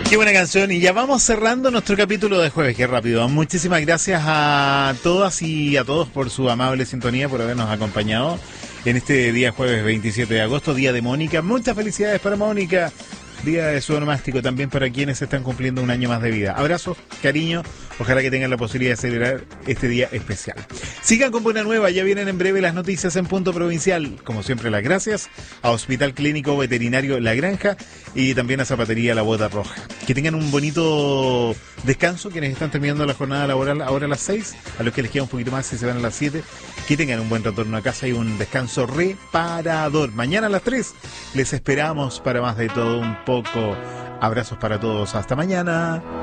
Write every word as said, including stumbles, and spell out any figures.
Qué buena canción, y ya vamos cerrando nuestro capítulo de jueves. Qué rápido. Muchísimas gracias a todas y a todos por su amable sintonía, por habernos acompañado en este día jueves veintisiete de agosto, día de Mónica. Muchas felicidades para Mónica, día de su onomástico, también para quienes están cumpliendo un año más de vida. Abrazos, cariño, ojalá que tengan la posibilidad de celebrar este día especial. Sigan con Buena Nueva, ya vienen en breve las noticias en Punto Provincial. Como siempre, las gracias a Hospital Clínico Veterinario La Granja y también a Zapatería La Bota Roja. Que tengan un bonito descanso quienes están terminando la jornada laboral ahora a las seis, a los que les queda un poquito más si se van a las siete, que tengan un buen retorno a casa y un descanso reparador. Mañana a las tres les esperamos para más de todo un poco. Abrazos para todos, hasta mañana.